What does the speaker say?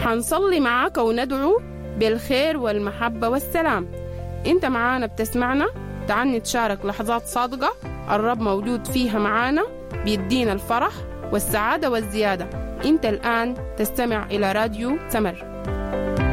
وحنصلي معاك وندعو بالخير والمحبة والسلام. انت معانا بتسمعنا، تعال نتشارك لحظات صادقة الرب موجود فيها معانا، بيدينا الفرح والسعادة والزيادة. انت الآن تستمع إلى راديو سمر.